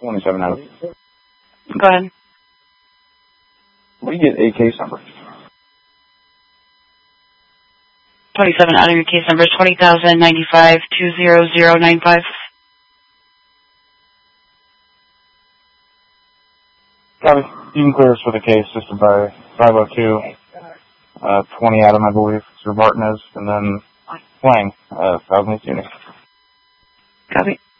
27 out of... Go ahead. We get a case number. 27 out of your case number is 20,095-20095. Copy. You can clear us for the case system by 502, 20 Adam, I believe, Sir Martinez, and then Lang, Thousand East Unit. Copy.